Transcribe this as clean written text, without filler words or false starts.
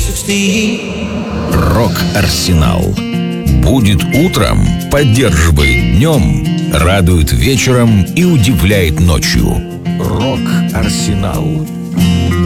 Рок-арсенал. Будет утром, поддерживает днем, радует вечером и удивляет ночью. Рок-арсенал.